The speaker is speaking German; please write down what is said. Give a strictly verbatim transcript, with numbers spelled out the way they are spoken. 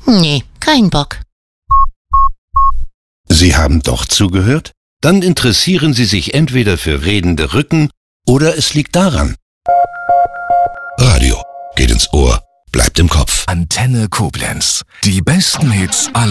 Nee, kein Bock. Sie haben doch zugehört? Dann interessieren Sie sich entweder für redende Rücken oder es liegt daran. Radio geht ins Ohr, bleibt im Kopf. Antenne Koblenz. Die besten Hits aller